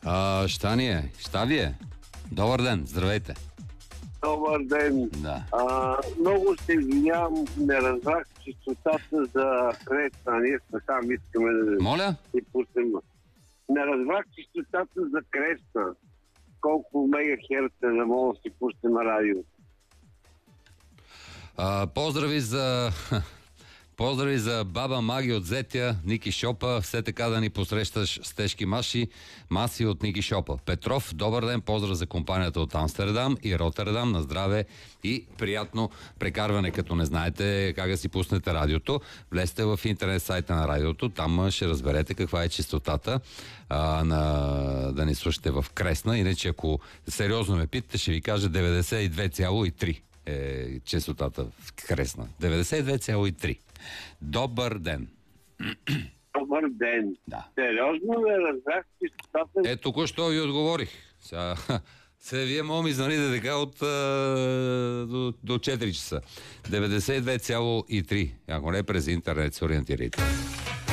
Ща ви е. Добър ден, здравейте. Добър ден. Да. Много се извинявам, не разбрах честотата за Кресна. Ние сме там, искаме да Моля? си пуснем. Не разбрах честотата за Кресна. Колко мегахерца да мога да си пуснем радио. Поздрави за баба Маги от Зетя, Ники Шопа, все така да ни посрещаш с тежки маси от Ники Шопа. Петров, добър ден, поздрав за компанията от Амстердам и Ротердам, на здраве и приятно прекарване, като не знаете как да си пуснете радиото. Влезте в интернет сайта на радиото, там ще разберете каква е честотата да ни слушате в Кресна, иначе ако сериозно ме питате, ще ви кажа 92,3 е честотата в Кресна. 92,3. Добър ден. Добър ден. Да. Сериозно не разбрах честотата. Току-що ви отговорих. Сега вие мога ми знаните така до 4 часа. 92,3. Ако не през интернет се ориентирайте.